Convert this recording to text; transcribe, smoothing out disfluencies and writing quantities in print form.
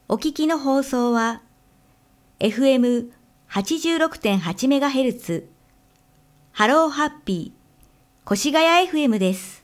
お聞きの放送は FM86.8MHz ハローハッピー越谷 FM です。